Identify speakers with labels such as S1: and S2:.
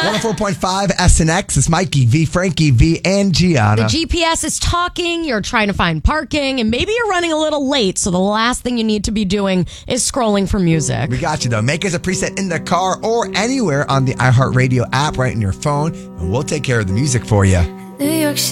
S1: 104.5 SNX. It's Mikey V, Frankie V, and Gianna.
S2: The GPS is talking. You're trying to find parking, and maybe you're running a little late. So the last thing you need to be doing is scrolling for music.
S1: We got you, though. Make us a preset in the car or anywhere on the iHeartRadio app right in your phone, and we'll take care of the music for you.
S3: New York City.